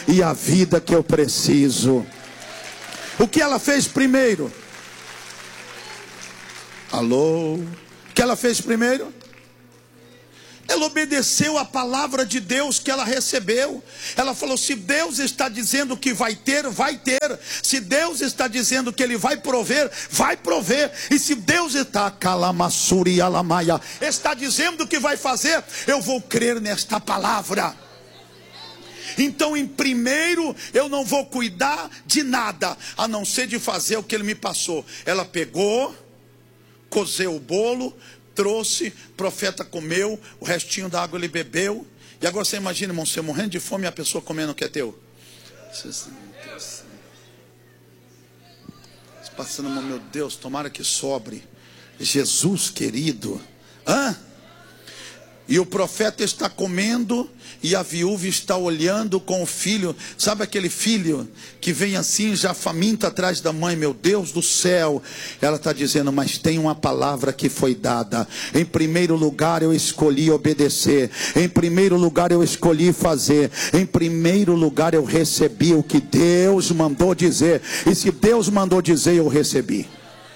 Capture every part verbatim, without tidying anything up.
e a vida que eu preciso. O que ela fez primeiro? Alô? O que ela fez primeiro? Ela obedeceu a palavra de Deus que ela recebeu. Ela falou: se Deus está dizendo que vai ter, vai ter. Se Deus está dizendo que Ele vai prover, vai prover. E se Deus está calamassuri alamaia, está dizendo que vai fazer, eu vou crer nesta palavra. Então, em primeiro, eu não vou cuidar de nada, a não ser de fazer o que Ele me passou. Ela pegou, cozeu o bolo, trouxe, o profeta comeu, o restinho da água ele bebeu. E agora você imagina, irmão, você morrendo de fome e a pessoa comendo o que é teu. Você passando, meu Deus, tomara que sobre. Jesus querido. Hã? E o profeta está comendo e a viúva está olhando com o filho. Sabe aquele filho que vem assim já faminto atrás da mãe? Meu Deus do céu. Ela está dizendo: mas tem uma palavra que foi dada. Em primeiro lugar eu escolhi obedecer. Em primeiro lugar eu escolhi fazer. Em primeiro lugar eu recebi o que Deus mandou dizer. E se Deus mandou dizer, eu recebi.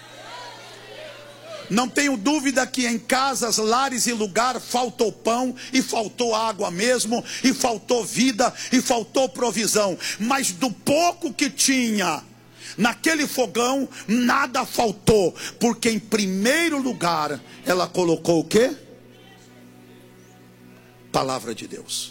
Não tenho dúvida que em casas, lares e lugar faltou pão e faltou água mesmo, e faltou vida e faltou provisão. Mas do pouco que tinha naquele fogão, nada faltou, porque em primeiro lugar ela colocou o quê? Palavra de Deus.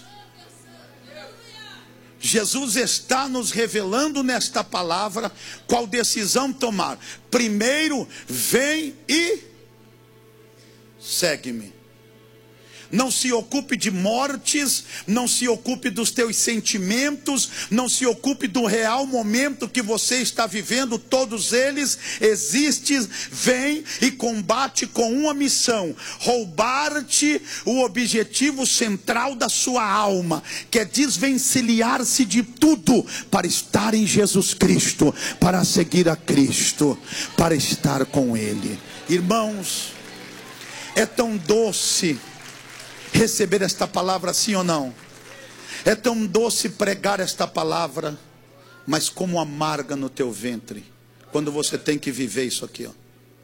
Jesus está nos revelando nesta palavra qual decisão tomar. Primeiro, vem e segue-me. Não se ocupe de mortes, não se ocupe dos teus sentimentos, não se ocupe do real momento que você está vivendo. Todos eles existem. Vem e combate com uma missão: roubar-te o objetivo central da sua alma, que é desvencilhar-se de tudo para estar em Jesus Cristo, para seguir a Cristo, para estar com Ele. Irmãos, é tão doce receber esta palavra, sim ou não? É tão doce pregar esta palavra, mas como amarga no teu ventre, quando você tem que viver isso aqui, ó.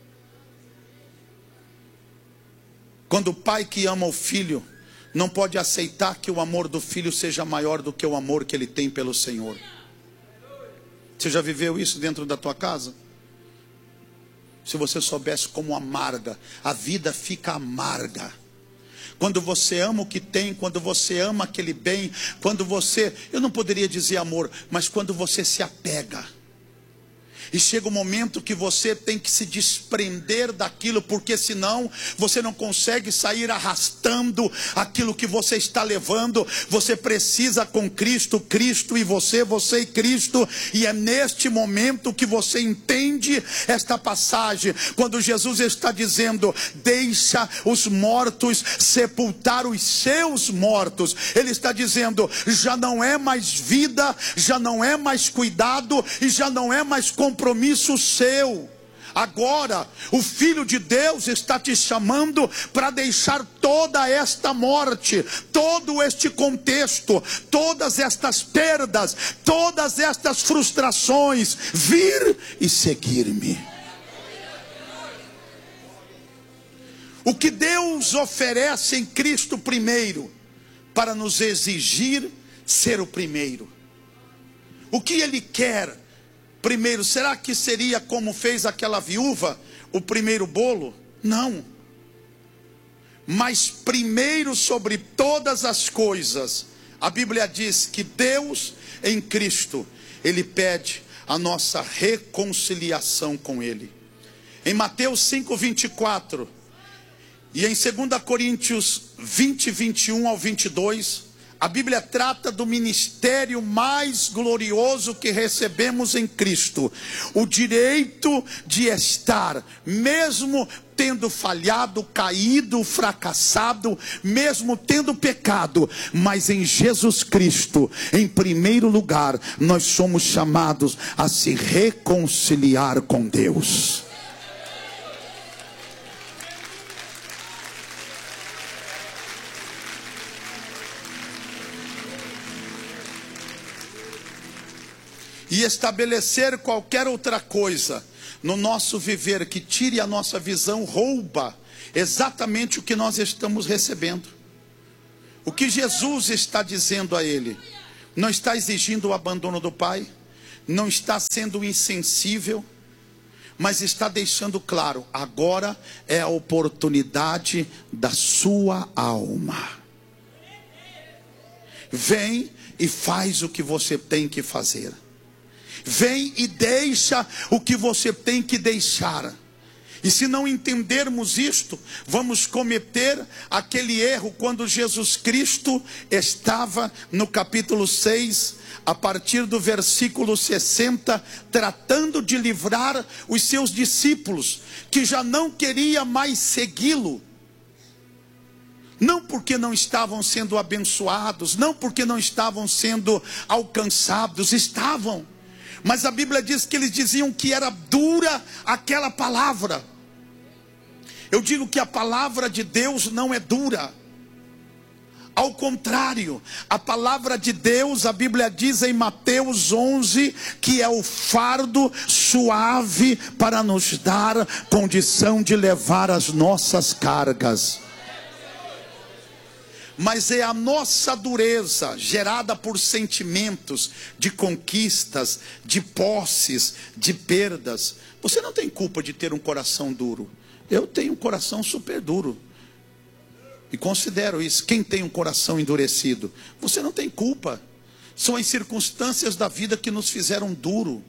Quando o pai que ama o filho não pode aceitar que o amor do filho seja maior do que o amor que ele tem pelo Senhor. Você já viveu isso dentro da tua casa? Se você soubesse como amarga, a vida fica amarga. Quando você ama o que tem, quando você ama aquele bem, quando você, eu não poderia dizer amor, mas quando você se apega. E chega um momento que você tem que se desprender daquilo, porque senão você não consegue sair arrastando aquilo que você está levando. Você precisa com Cristo, Cristo e você, você e Cristo. E é neste momento que você entende esta passagem, quando Jesus está dizendo: deixa os mortos sepultar os seus mortos. Ele está dizendo: já não é mais vida, já não é mais cuidado e já não é mais compromisso seu. Agora o Filho de Deus está te chamando para deixar toda esta morte, todo este contexto, todas estas perdas, todas estas frustrações, vir e seguir-me. O que Deus oferece em Cristo primeiro, para nos exigir ser o primeiro. O que Ele quer primeiro? Será que seria como fez aquela viúva, o primeiro bolo? Não. Mas primeiro sobre todas as coisas, a Bíblia diz que Deus em Cristo, Ele pede a nossa reconciliação com Ele. Em Mateus cinco, vinte e quatro, e em dois Coríntios vinte, vinte e um ao vinte e dois, a Bíblia trata do ministério mais glorioso que recebemos em Cristo. O direito de estar, mesmo tendo falhado, caído, fracassado, mesmo tendo pecado, mas em Jesus Cristo, em primeiro lugar, nós somos chamados a se reconciliar com Deus. e estabelecer qualquer outra coisa no nosso viver que tire a nossa visão, rouba exatamente o que nós estamos recebendo. O que Jesus está dizendo a ele, não está exigindo o abandono do Pai, não está sendo insensível, mas está deixando claro, agora é a oportunidade da sua alma. Vem e faz o que você tem que fazer. Vem e deixa o que você tem que deixar. E se não entendermos isto, vamos cometer aquele erro quando Jesus Cristo estava no capítulo seis, a partir do versículo sessenta, tratando de livrar os seus discípulos, que já não queriam mais segui-lo. Não porque não estavam sendo abençoados, não porque não estavam sendo alcançados, estavam. Mas a Bíblia diz que eles diziam que era dura aquela palavra. Eu digo que a palavra de Deus não é dura. Ao contrário, a palavra de Deus, a Bíblia diz em Mateus onze, que é o fardo suave para nos dar condição de levar as nossas cargas. Mas é a nossa dureza, gerada por sentimentos de conquistas, de posses, de perdas. Você não tem culpa de ter um coração duro. Eu tenho um coração super duro. E considero isso. Quem tem um coração endurecido? Você não tem culpa. São as circunstâncias da vida que nos fizeram duro.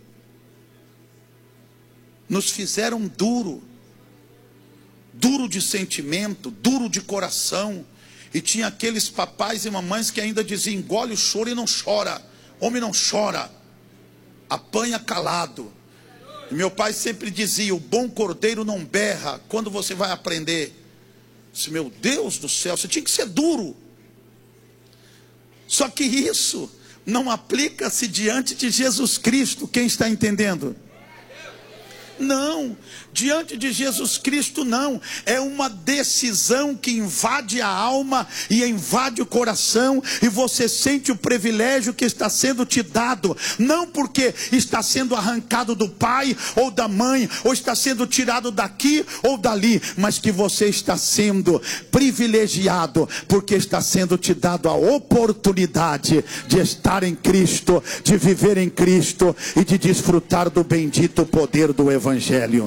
Nos fizeram duro. Duro de sentimento, duro de coração. E tinha aqueles papais e mamães que ainda diziam, engole o choro e não chora. Homem não chora. Apanha calado. E meu pai sempre dizia, o bom cordeiro não berra. Quando você vai aprender? Eu disse, meu Deus do céu, você tinha que ser duro. Só que isso não aplica-se diante de Jesus Cristo. Quem está entendendo? Não, diante de Jesus Cristo não, é uma decisão que invade a alma e invade o coração, e você sente o privilégio que está sendo te dado, não porque está sendo arrancado do pai ou da mãe, ou está sendo tirado daqui ou dali, mas que você está sendo privilegiado, porque está sendo te dado a oportunidade de estar em Cristo, de viver em Cristo e de desfrutar do bendito poder do Evangelho. Evangelho.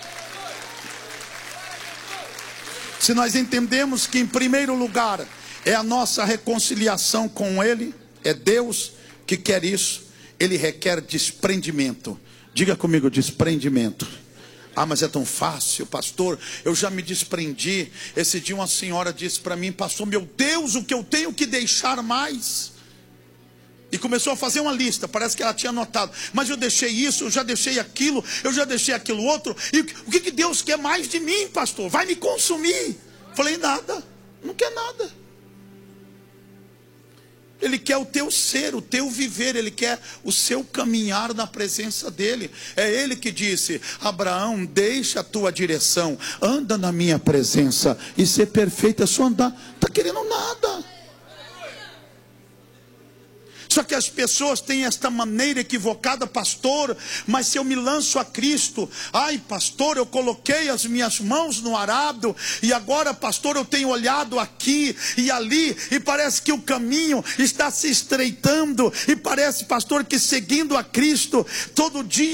Se nós entendemos que em primeiro lugar é a nossa reconciliação com Ele, é Deus que quer isso, Ele requer desprendimento. Diga comigo, desprendimento. Ah, mas é tão fácil, pastor, eu já me desprendi. Esse dia uma senhora disse para mim, pastor, meu Deus, o que eu tenho que deixar mais? E começou a fazer uma lista, parece que ela tinha anotado. Mas eu deixei isso, eu já deixei aquilo, eu já deixei aquilo outro. E o que, que Deus quer mais de mim, pastor? Vai me consumir. Falei, nada, não quer nada. Ele quer o teu ser, o teu viver. Ele quer o seu caminhar na presença dele. É ele que disse, Abraão, deixa a tua direção, anda na minha presença e ser perfeito é só andar. Está querendo nada. Só que as pessoas têm esta maneira equivocada, pastor, mas se eu me lanço a Cristo, ai pastor, eu coloquei as minhas mãos no arado, e agora pastor, eu tenho olhado aqui e ali, e parece que o caminho está se estreitando, e parece pastor que seguindo a Cristo, todo dia